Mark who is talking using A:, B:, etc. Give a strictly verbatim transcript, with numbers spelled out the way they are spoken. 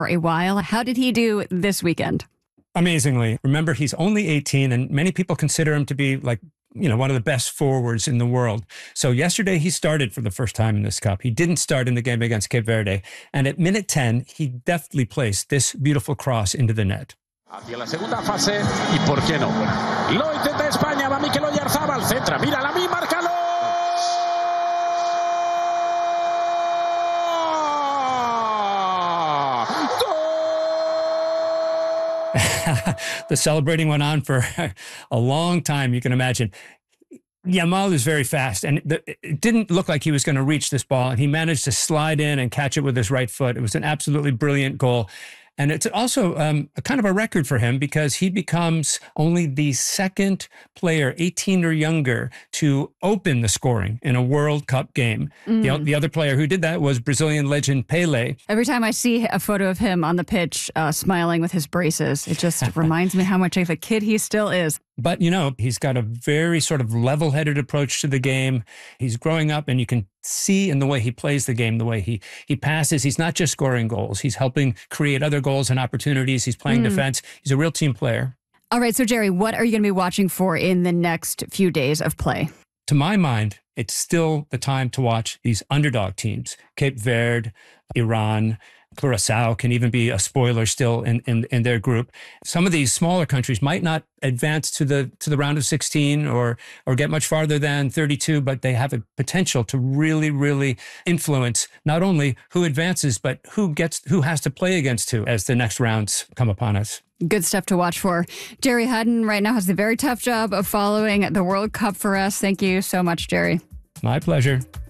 A: for a while. How did he do this weekend?
B: Amazingly. Remember, he's only eighteen, and many people consider him to be like, you know, one of the best forwards in the world. So yesterday he started for the first time in this cup. He didn't start in the game against Cape Verde. And at minute ten, he deftly placed this beautiful cross into the net.
C: Hacia la segunda fase, y por qué no. Lo intenta España, va Mikel Oyarzabal, centra, mira la mi, márcalo.
B: The celebrating went on for a long time, you can imagine. Yamal is very fast, and it didn't look like he was going to reach this ball, and he managed to slide in and catch it with his right foot. It was an absolutely brilliant goal. And it's also um, a kind of a record for him because he becomes only the second player, eighteen or younger, to open the scoring in a World Cup game. Mm. The, the other player who did that was Brazilian legend Pelé.
A: Every time I see a photo of him on the pitch uh, smiling with his braces, it just reminds me how much of a kid he still is.
B: But, you know, he's got a very sort of level-headed approach to the game. He's growing up, and you can see in the way he plays the game, the way he he passes. He's not just scoring goals. He's helping create other goals and opportunities. He's playing mm. defense. He's a real team player.
A: All right. So, Jerry, what are you going to be watching for in the next few days of play?
B: To my mind, it's still the time to watch these underdog teams. Cape Verde, Iran, Curacao can even be a spoiler still in, in, in their group. Some of these smaller countries might not advance to the to the round of sixteen or or get much farther than thirty-two, but they have a potential to really, really influence not only who advances, but who gets who has to play against who as the next rounds come upon us.
A: Good stuff to watch for. Jerry Hutton right now has the very tough job of following the World Cup for us. Thank you so much, Jerry.
B: My pleasure.